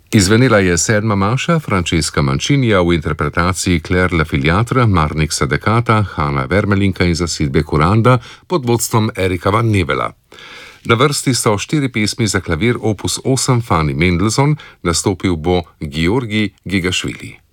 Izvenela je sedma maša Francesca Mancinija v interpretaciji Claire Lafiliatre, Marnixa Dekata, Hanna Vermelinka in zasedbe Kuranda pod vodstvom Erika van Nevela. Na vrsti so 4 pesmi za klavir opus 8 Fanny Mendelssohn, nastopil bo Georgi Gigašvili.